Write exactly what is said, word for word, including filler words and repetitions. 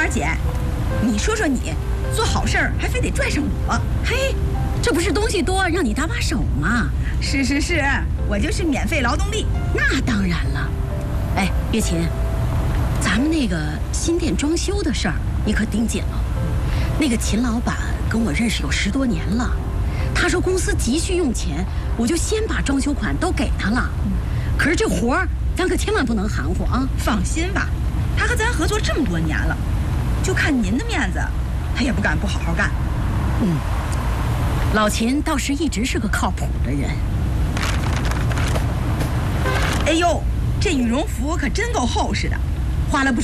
儿姐，你说说你，做好事儿还非得拽上我？ 嘿，这不是东西多让你搭把手吗？ 是是是，我就是免费劳动力。 那当然了。哎，月琴，咱们那个新店装修的事儿，你可盯紧了。那个秦老板跟我认识有十多年了，他说公司急需用钱，我就先把装修款都给他了。可是这活儿，咱可千万不能含糊啊！ 放心吧，他和咱合作这么多年了，就看您的面子，他也不敢不好好干。 嗯，老秦倒是一直是个靠谱的人。 哎呦，这羽绒服可真够厚实的，花了不少。